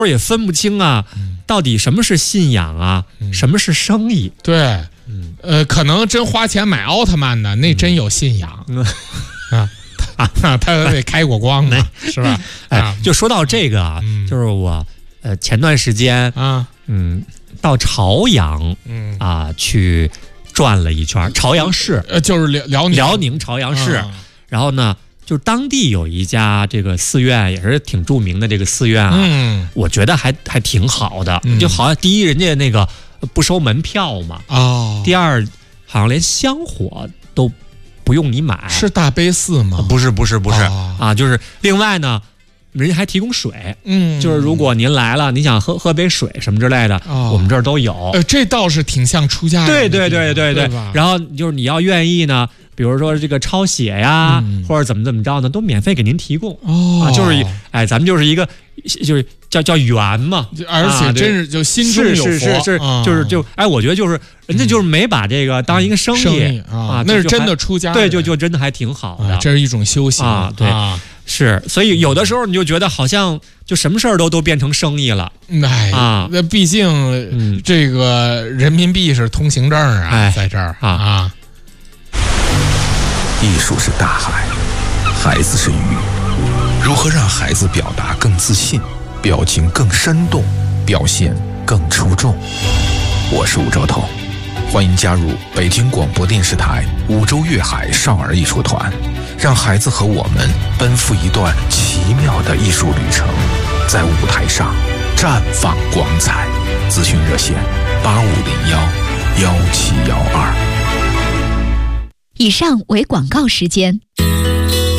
也分不清啊，到底什么是信仰啊，什么是生意。 对，可能真花钱买奥特曼的，那真有信仰他得开过光呢，是吧？ 就说到这个啊，就是我前段时间到朝阳去转了一圈，朝阳市就是辽宁朝阳市，然后呢，就是当地有一家这个寺院，也是挺著名的这个寺院啊，我觉得还挺好的，就好像第一人家那个不收门票嘛，第二好像连香火都不用你买， 是大悲寺吗？ 不是啊，就是另外呢。人家还提供水，就是如果您来了，你想喝杯水什么之类的，我们这儿都有。 这倒是挺像出家人的。 对。然后就是你要愿意呢，比如说这个抄写呀，或者怎么着呢，都免费给您提供。就是咱们就是一个就是叫缘嘛， 而且真是就心中有佛， 就是我觉得就是人家就是没把这个当一个生意啊，那是真的出家人， 对，就真的还挺好的， 这是一种修行啊，对。是，所以有的时候你就觉得好像就什么事儿都变成生意了， 那毕竟这个人民币是通行证在这儿啊。 艺术是大海，孩子是鱼，如何让孩子表达更自信，表情更生动，表现更出众？我是吴兆头，欢迎加入北京广播电视台五洲粤海少儿艺术团。让孩子和我们奔赴一段奇妙的艺术旅程，在舞台上绽放光彩。咨询热线8501-1712。 以上为广告时间。